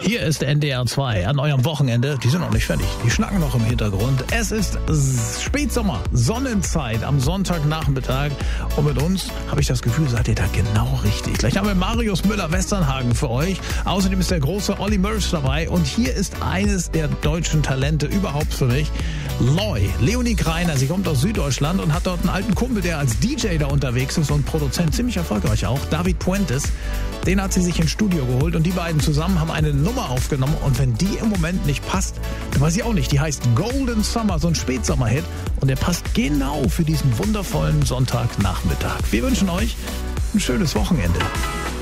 Hier ist der NDR 2 an eurem Wochenende. Die sind noch nicht fertig. Die schnacken noch im Hintergrund. Es ist Spätsommer, Sonnenzeit am Sonntagnachmittag. Und mit uns, habe ich das Gefühl, seid ihr da genau richtig. Gleich haben wir Marius Müller-Westernhagen für euch. Außerdem ist der große Olli Murs dabei. Und hier ist eines der deutschen Talente überhaupt für mich. Loy, Leonie Greiner. Sie kommt aus Süddeutschland und hat dort einen alten Kumpel, der als DJ da unterwegs ist und Produzent, ziemlich erfolgreich auch. David Puentes. Den hat sie sich ins Studio geholt und die beiden zusammen haben eine Nummer aufgenommen. Und wenn die im Moment nicht passt, dann weiß ich auch nicht. Die heißt Golden Summer, so ein Spätsommerhit. Und der passt genau für diesen wundervollen Sonntagnachmittag. Wir wünschen euch ein schönes Wochenende.